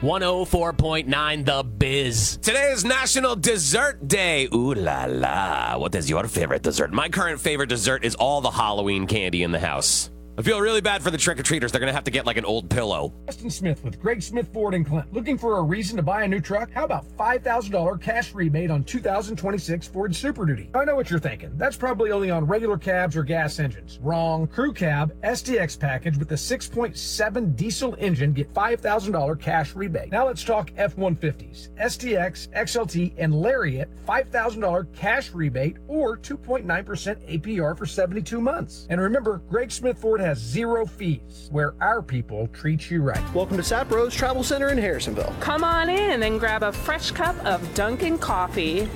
104.9 The Biz. Today is National Dessert Day. Ooh la la. What is your favorite dessert? My current favorite dessert is all the Halloween candy in the house. I feel really bad for the trick-or-treaters. They're going to have to get like an old pillow. Justin Smith with Greg Smith Ford in Clinton. Looking for a reason to buy a new truck? How about $5,000 cash rebate on 2026 Ford Super Duty? I know what you're thinking. That's probably only on regular cabs or gas engines. Wrong. Crew Cab STX package with the 6.7 diesel engine get $5,000 cash rebate. Now let's talk F-150s. STX, XLT, and Lariat, $5,000 cash rebate or 2.9% APR for 72 months. And remember, Greg Smith Ford has zero fees, where our people treat you right. Welcome to Saprose Travel Center in Harrisonville. Come on in and grab a fresh cup of Dunkin' coffee.